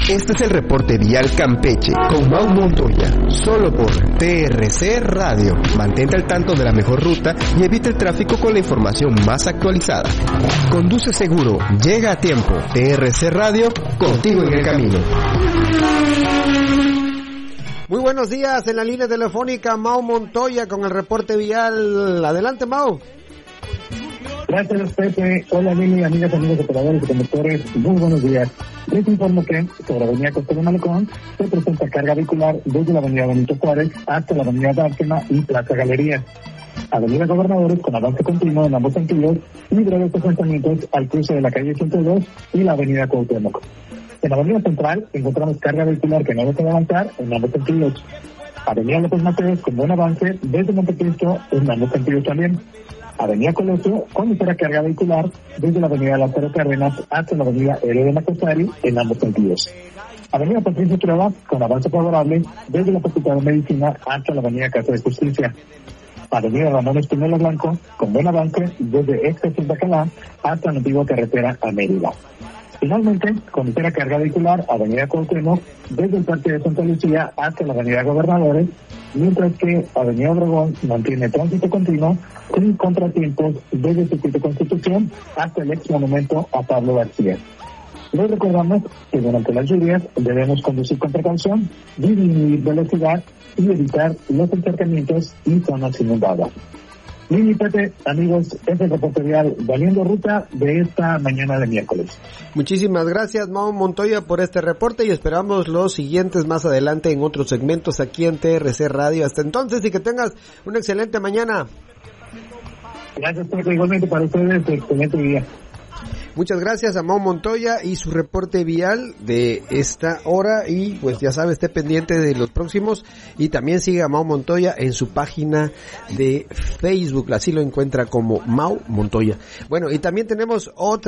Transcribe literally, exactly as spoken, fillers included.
Este es el reporte vial Campeche con Mau Montoya, solo por T R C Radio. Mantente al tanto de la mejor ruta y evita el tráfico con la información más actualizada. Conduce seguro, llega a tiempo. T R C Radio, contigo en el camino. Muy buenos días, en la línea telefónica Mau Montoya con el reporte vial. Adelante, Mau. Gracias, Pepe. Hola, Lili, amigas, amigos operadores y conductores. Muy buenos días. Les informo que sobre Avenida Costa de Malecón se presenta carga vehicular desde la Avenida Benito Juárez hasta la Avenida Bárcena y Plaza Galería. Avenida Gobernadores con avance continuo en ambos sentidos y breves asentamientos al cruce de la calle ciento dos y la Avenida Cuauhtémoc. En la Avenida Central encontramos carga vehicular que no deja de avanzar en ambos sentidos. Avenida López Mateos con buen avance desde Montecristo en ambos sentidos también. Avenida Colosio con ligera carga vehicular desde la Avenida Lázaro Cárdenas hasta la Avenida Héroe de Macosari en ambos sentidos. Avenida Patricio Trueba con avance favorable desde la Facultad de Medicina hasta la Avenida Casa de Justicia. Avenida Ramón Espinola Blanco con buen avance desde Estación Bacalá hasta la antigua carretera a Mérida. Finalmente, con ligera carga vehicular, Avenida Cuauhtémoc desde el Parque de Santa Lucía hasta la Avenida Gobernadores, mientras que Avenida Obregón mantiene tránsito continuo sin contratiempos desde el Circuito Constitución hasta el ex monumento a Pablo García. Les recordamos que durante las lluvias debemos conducir con precaución, disminuir velocidad y evitar los encharcamientos y zonas inundadas. Lili, Pepe, amigos, es el reporte vial Valiendo Ruta de esta mañana de miércoles. Muchísimas gracias, Mau Montoya, por este reporte y esperamos los siguientes más adelante en otros segmentos aquí en T R C Radio. Hasta entonces y que tengas una excelente mañana. Gracias, Pepe, igualmente para ustedes, excelente día. Muchas gracias a Mau Montoya y su reporte vial de esta hora y pues ya sabe, esté pendiente de los próximos y también siga a Mau Montoya en su página de Facebook, así lo encuentra como Mau Montoya. Bueno, y también tenemos otra